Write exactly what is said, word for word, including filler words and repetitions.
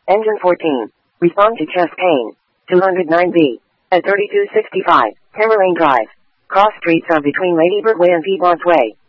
Engine fourteen. Respond to chest pain. two oh nine B. At thirty-two sixty-five, Hammerlane Drive. Cross streets are between Ladybird Way and Piedmont Way.